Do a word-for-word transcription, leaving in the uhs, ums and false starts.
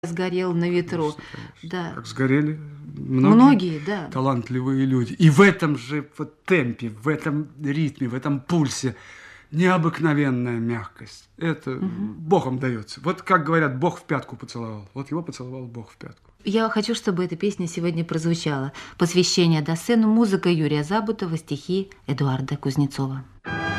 Сгорел на ветру. Конечно, конечно. Да. Как сгорели многие, Многие, да. талантливые люди. И в этом же вот темпе, в этом ритме, в этом пульсе необыкновенная мягкость. Это Мгм. Богом дается. Вот как говорят, Бог в пятку поцеловал. Вот его поцеловал Бог в пятку. Я хочу, чтобы эта песня сегодня прозвучала. Посвящение Дассену, музыка Юрия Забутова, стихи Эдуарда Кузнецова.